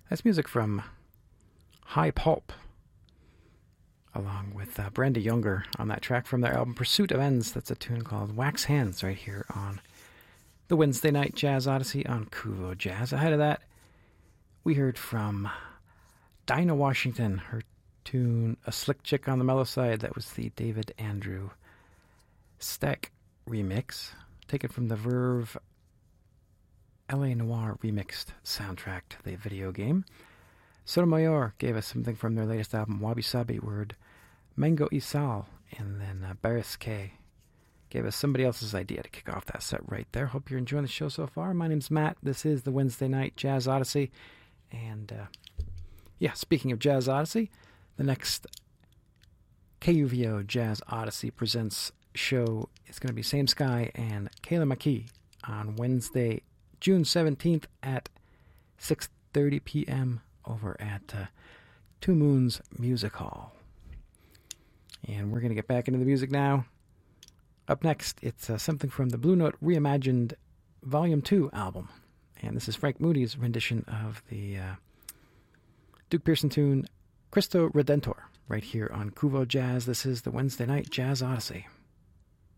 That's music from High Pulp, along with Brenda Younger on that track from their album Pursuit of Ends. That's a tune called Wax Hands right here on the Wednesday Night Jazz Odyssey on Kuvo Jazz. Ahead of that, we heard from Dinah Washington, her tune A Slick Chick on the Mellow Side. That was the David Andrew Steck remix, taken from the Verve LA Noir remixed soundtrack to the video game. Sotomayor gave us something from their latest album, Wabi Sabi Word, Mango Isal, and then Barris K gave us somebody else's idea to kick off that set right there. Hope you're enjoying the show so far. My name's Matt. This is the Wednesday Night Jazz Odyssey. And, speaking of Jazz Odyssey, the next KUVO Jazz Odyssey Presents show is going to be Same Sky and Kayla McKee on Wednesday, June 17th at 6:30 p.m. over at Two Moons Music Hall. And we're going to get back into the music now. Up next, it's something from the Blue Note Reimagined Volume 2 album. And this is Frank Moody's rendition of the Duke Pearson tune Cristo Redentor right here on Kuvo Jazz. This is the Wednesday Night Jazz Odyssey.